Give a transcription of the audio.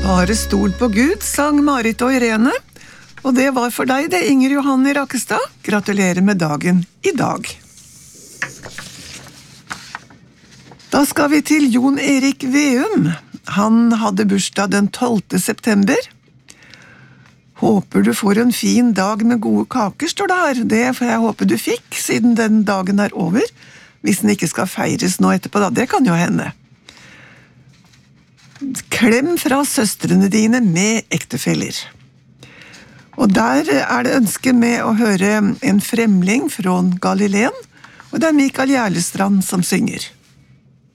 Bare stol på Gud, sang Marit og Irene. Og det var for deg det, Inger Johanne Rakkestad. Gratulerer med dagen i dag. Da skal vi til Jon Erik Veum. Han hadde bursdag den 12. september. Håper du får en fin dag med gode kaker, står det her. Det får jeg håpe du fikk, siden den dagen er over. Hvis den ikke skal feires nå etterpå, da. Det kan jo hende. Klem fra søstrene dine med ektefeller. Og der er det ønske med å høre en fremling fra Galileen, og det er Mikael Gjerlestrand som synger.